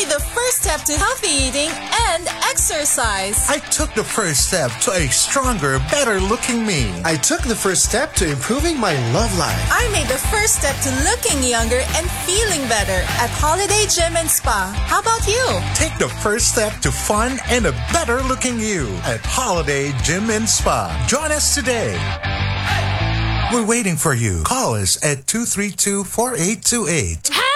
the first step to healthy eating and exercise. I took the first step to a stronger, better-looking me. I took the first step to improving my love life. I made the first step to looking younger and feeling better at Holiday Gym and Spa. How about you? Take the first step to fun and a better-looking you at Holiday Gym and Spa. Join us today. We're waiting for you. Call us at 232-4828.